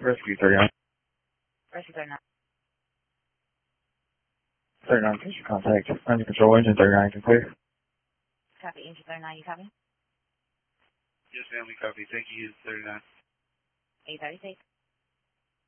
Rescue 39. Rescue 39. 39, please contact under control engine 39 can clear. Copy, engine 39, you copy? Yes, ma'am, we copy. Thank you, 39. 836.